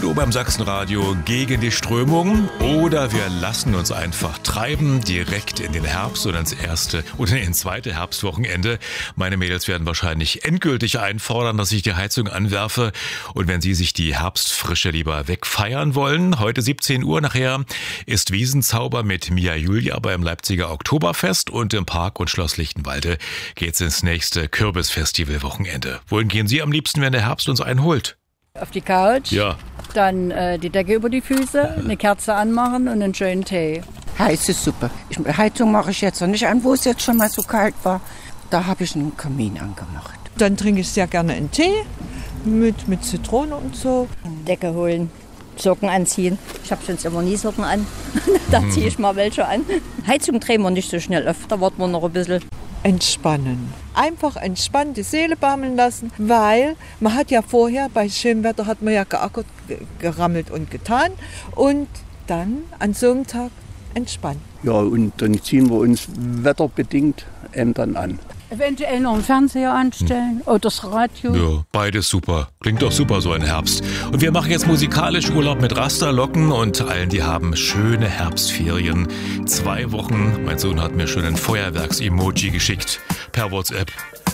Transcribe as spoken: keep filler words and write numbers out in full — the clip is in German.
Uhr beim Sachsenradio gegen die Strömung oder wir lassen uns einfach treiben direkt in den Herbst oder ins erste oder ins zweite Herbstwochenende. Meine Mädels werden wahrscheinlich endgültig einfordern, dass ich die Heizung anwerfe und wenn Sie sich die Herbstfrische lieber wegfeiern wollen, heute siebzehn Uhr nachher ist Wiesenzauber mit Mia Julia beim Leipziger Oktoberfest und im Park und Schloss Lichtenwalde geht's ins nächste Kürbisfestival-Wochenende. Wohin gehen Sie am liebsten, wenn der Herbst uns einholt? Auf die Couch, ja. Dann äh, die Decke über die Füße, eine Kerze anmachen und einen schönen Tee. Heiße Suppe. Ich, Heizung mache ich jetzt noch nicht an, wo es jetzt schon mal so kalt war. Da habe ich einen Kamin angemacht. Dann trinke ich sehr gerne einen Tee mit, mit Zitrone und so. Decke holen, Socken anziehen. Ich habe sonst immer nie Socken an. Da ziehe ich mal welche an. Heizung drehen wir nicht so schnell auf, da warten wir noch ein bisschen. Entspannen. Einfach entspannen, die Seele baumeln lassen, weil man hat ja vorher, bei schönem Wetter hat man ja geackert, gerammelt und getan und dann an so einem Tag entspannen. Ja, und dann ziehen wir uns wetterbedingt eben dann an. Eventuell noch einen Fernseher anstellen oder das Radio. Ja, beides super. Klingt doch super so ein Herbst. Und wir machen jetzt musikalisch Urlaub mit Rasterlocken und allen, die haben schöne Herbstferien. Zwei Wochen. Mein Sohn hat mir schon ein Feuerwerks-Emoji geschickt per WhatsApp.